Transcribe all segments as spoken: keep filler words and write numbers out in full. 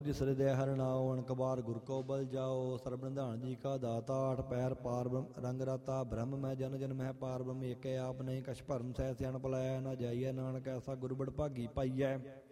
जिस हृदय हर नाओ अणक बार गुर को बल जाओ। सर्वनिधान जी का दाता आठ पैर पार ब्रह्म रंग राता। ब्रह्म मैं जन जन मह पार ब्रह्म एक आप नहीं कछ भरम सह सियाण पलाया। न जाइए नानक ऐसा गुरु बड़ भागी पाइयै।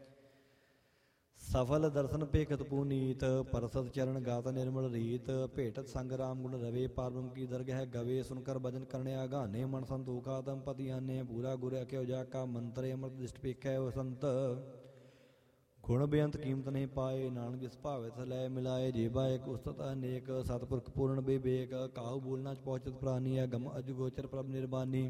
सफल दर्शन पेखत पुनीत परसत चरण गात निर्मल रीत। भेटत संग राम गुण रवे पार ब्रह्म की दरगह गवे। सुनकर भजन करने आगाने मन संतोखा तम पति आने। पूरा गुर अख्यो जाका मंत्र अमृत दृष्ट पेखै ओ संत। गुण बेअंत कीमत नहीं पाए नानक जिस भावे थलै मिलाए। जेबा एक उस्तत अनेक सतपुरख पूर्ण विवेक। काहू बोलना पहुँचत प्राणी अगम अजगोचर प्रभ निर्बानी।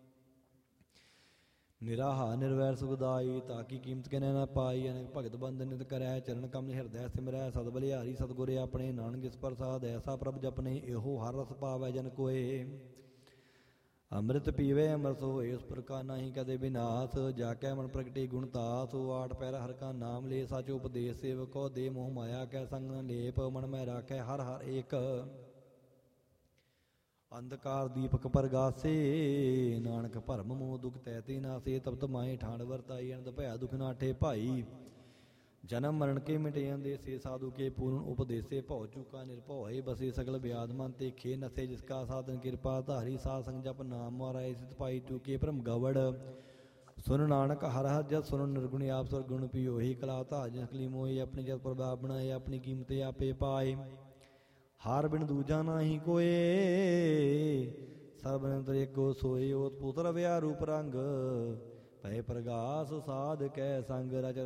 निराहा निर्वैर सुखदाई ताकि कीमत कहने न पाई। अनेक भगत बंद नित करै चरण कमल हृदय सिमरै। सद बलिहारी सतगुर अपने नानक जिस प्रसाद ऐसा प्रभ जपने। एहो हर रस पावै जन कोय। अमृत पीवे अमृत होए उस प्रकार नहीं कदे विनाश। जाकै मन प्रगटे गुण तास। आठ पैर हर का नाम ले सच उपदेश। सेवको दे मोह माया कै संग न लेप। मन में राखै हर हर एक। अंधकार दीपक परगासे नानक भरम मोह दुख तैते नासे। तपत माए ठाण वरताई अनंद भया दुख नाठे भाई। जन्म मरण के मिटे अंदेसे साधु के पूर्ण उपदेशे। भौ चूका निर्भौ है बसे सगल ब्याद मन तेखे नसे। जिसका साधन कृपा धारी साध संग जप नाम माराय। सित पाई चूके भ्रम गवड़। सुन नानक हर हर जस सुन निर्गुण आप स्वर गुण पियो। ही कला धाज नकली मोहे अपने जस प्रभाव बनाए। अपनी कीमत आपे पाए हार बिन दूजा नाही कोय। सर्वनित्र एको सोए ओत पुत्र व्या रूप रंग। भय प्रगास साध कै संग रच